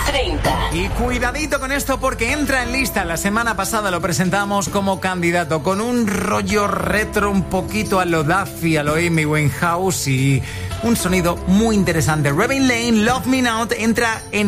30. Y cuidadito con esto porque entra en lista. La semana pasada lo presentamos como candidato con un rollo retro un poquito a lo Duffy, a lo Amy Winehouse y un sonido muy interesante. Robin Lane, Love Me Now entra en